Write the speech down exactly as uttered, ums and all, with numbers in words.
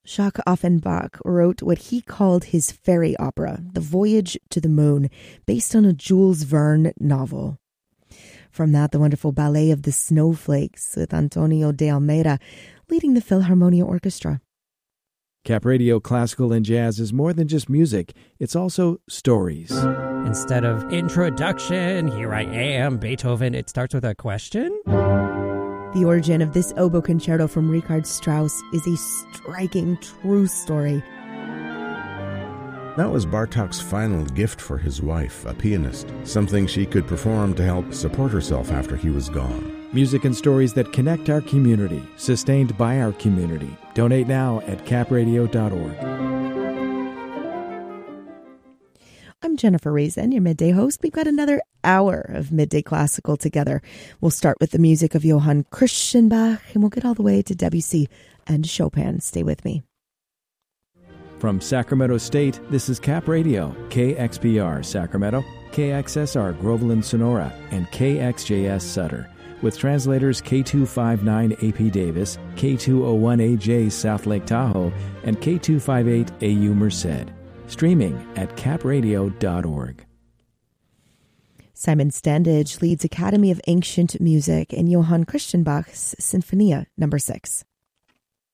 Jacques Offenbach wrote what he called his fairy opera, The Voyage to the Moon, based on a Jules Verne novel. From that, the wonderful Ballet of the Snowflakes with Antonio de Almeida leading the Philharmonia Orchestra. Cap Radio Classical and Jazz is more than just music. It's also stories. Instead of introduction, here I am, Beethoven, it starts with a question. The origin of this oboe concerto from Richard Strauss is a striking true story. That was Bartók's final gift for his wife, a pianist, something she could perform to help support herself after he was gone. Music and stories that connect our community, sustained by our community. Donate now at cap radio dot org. I'm Jennifer Reason, your midday host. We've got another hour of Midday Classical together. We'll start with the music of Johann Christian Bach, and we'll get all the way to Debussy and Chopin. Stay with me. From Sacramento State, this is Cap Radio, K X P R Sacramento, K X S R Groveland Sonora, and K X J S Sutter, with translators K two fifty-nine A P Davis, K two oh one A J South Lake Tahoe, and K two fifty-eight A U Merced. Streaming at cap radio dot org. Simon Standage leads Academy of Ancient Music in Johann Christian Bach's Sinfonia number six.